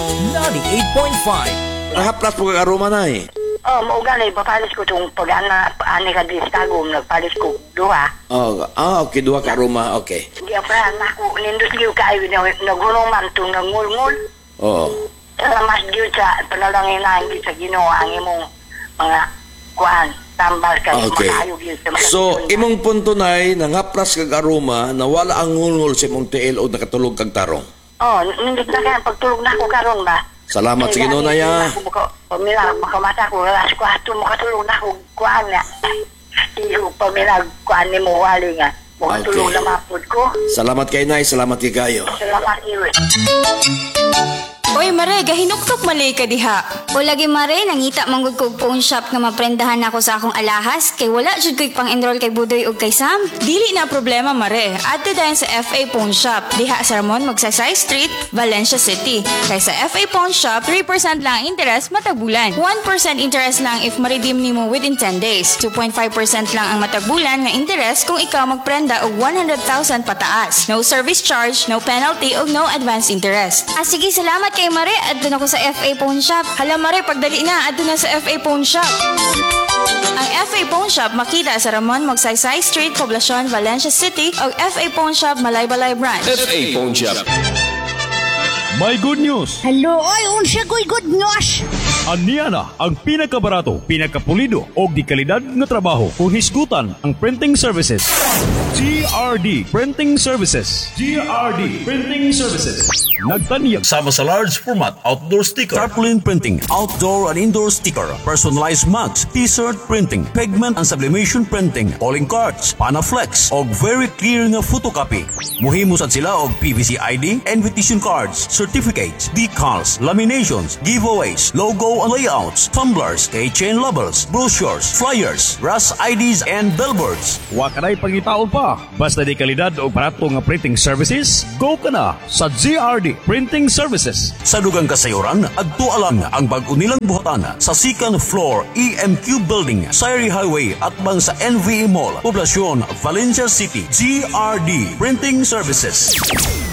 98.5. Nakaplas po kagaruma na eh. Oh, maugali, papalis ko itong pag-ana, ani ka di stagom, nagpalis ko duha. Okay, duha karuma, okay. Hindi pa ako, nindot liw kayo, nagulong man itong nangulngul. Oo. Mas gyud sa panalangin na hindi sa Ginoo ang imong mga kuan tambal kay Okay. makayog yun sa mga So, imong punto nay nangaplas kag aroma na wala ang ngulngol sa imong tiil o nakatulog kag tarong. Oh, nindot na kaya pagtulog na ako karon ba. Salamat sa Ginoo na ya. Pamila makamata ko alas 4 makatulog na ako kuan na. Iyo pamila kuan ni mo wali nga. Makatulog na mapud ko. Salamat kay nay, salamat kay kayo. Salamat iyo. Oy Mare, gahinuktok malay ka diha. O lagi Mare, nangita manggod ko phone shop nga maprendahan ako sa akong alahas kay wala jud ko'y pang-enroll kay Budoy ug kay Sam. Dili na problema Mare. Adto dayon sa FA Pawn Shop. Diha sa Ramon Magsaysay Street, Valencia City. Kay sa FA Pawn Shop, 3% lang ang interest matag bulan. 1% interest lang if ma-redeem nimo within 10 days. 2.5% lang ang matag bulan nga interest kung ikaw magprenda og 100,000 pataas. No service charge, no penalty ug no advance interest. Sige, salamat kay Mare. Adto na ko sa FA Pawn Shop. Hala Mare, pagdali na, adto na sa FA Pawn Shop. Ang FA Pawn Shop makita sa Ramon Magsaysay Street, Poblacion, Valencia City o FA Pawn Shop, Malaybalay Branch. FA Pawn Shop. May good news! Hello, oy, unsa ko'y good news? Aniya na ang pinakabarato, pinakapulido o di kalidad na trabaho kung hisgutan ang printing services. GRD Printing Services. GRD Printing Services. Nagtaniyag sama sa large format outdoor sticker, tarpaulin printing, outdoor and indoor sticker, personalized mugs, t-shirt printing, pigment and sublimation printing, calling cards, panaflex og very clear nga photocopy. Muhimo sad sila og PVC ID, invitation cards, certificates, decals, laminations, giveaways, logo and layouts, tumblers, keychain labels, brochures, flyers, RAS IDs and billboards. Wa kanay pangitaon pa. Basta di kalidad o barato nga printing services, go ka na sa GRD Printing Services. Sa dugang kasayuran, adto alang ang bag-o nilang buhatan sa second floor EMQ Building, Sayri Highway at bang sa NVE Mall, Poblacion, Valencia City. GRD Printing Services.